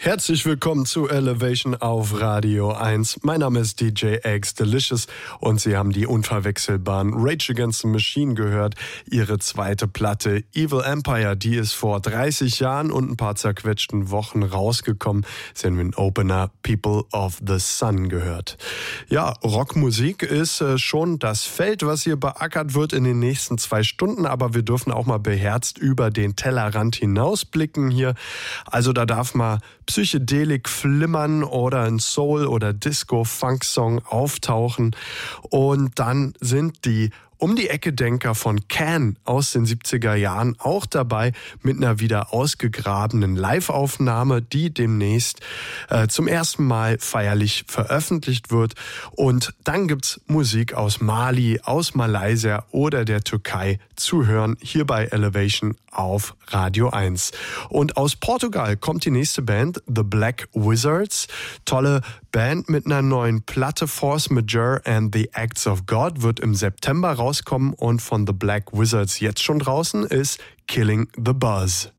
Herzlich willkommen zu Elevation auf Radio 1. Mein Name ist DJ X Delicious und Sie haben die unverwechselbaren Rage Against the Machine gehört. Ihre zweite Platte Evil Empire, die ist vor 30 Jahren und ein paar zerquetschten Wochen rausgekommen. Sie haben den Opener People of the Sun gehört. Ja, Rockmusik ist schon das Feld, was hier beackert wird in den nächsten 2 Stunden, aber wir dürfen auch mal beherzt über den Tellerrand hinausblicken hier. Also da darf mal Psychedelik flimmern oder ein Soul- oder Disco-Funk-Song auftauchen. Und dann sind die Um-die-Ecke-Denker von Can aus den 70er Jahren auch dabei mit einer wieder ausgegrabenen Live-Aufnahme, die demnächst zum ersten Mal feierlich veröffentlicht wird. Und dann gibt's Musik aus Mali, aus Malaysia oder der Türkei zu hören hier bei Elevation auf Radio 1. Und aus Portugal kommt die nächste Band, The Black Wizards. Tolle Band mit einer neuen Platte, Force Majeure and the Acts of God, wird im September rauskommen und von The Black Wizards jetzt schon draußen ist Killing the Buzz.